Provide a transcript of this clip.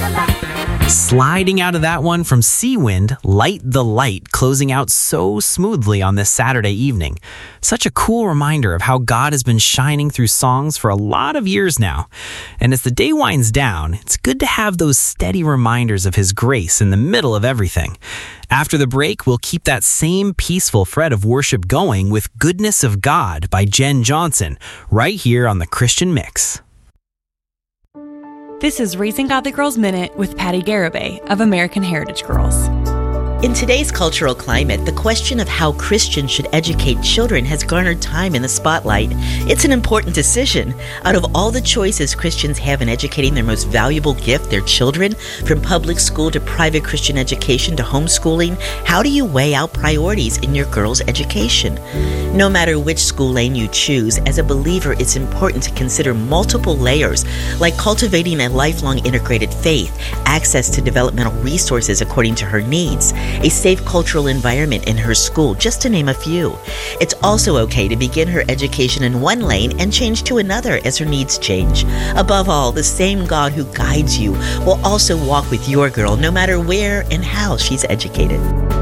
Sliding out of that one from Seawind, Light the Light, closing out so smoothly on this Saturday evening. Such a cool reminder of how God has been shining through songs for a lot of years now. And as the day winds down, it's good to have those steady reminders of His grace in the middle of everything. After the break, we'll keep that same peaceful thread of worship going with Goodness of God by Jen Johnson, right here on the Christian Mix. This is Raising Godly Girls Minute with Patty Garibay of American Heritage Girls. In today's cultural climate, the question of how Christians should educate children has garnered time in the spotlight. It's an important decision. Out of all the choices Christians have in educating their most valuable gift, their children, from public school to private Christian education to homeschooling, how do you weigh out priorities in your girls' education? No matter which school lane you choose, as a believer, it's important to consider multiple layers, like cultivating a lifelong integrated faith, access to developmental resources according to her needs, a safe cultural environment in her school, just to name a few. It's also okay to begin her education in one lane and change to another as her needs change. Above all, the same God who guides you will also walk with your girl no matter where and how she's educated.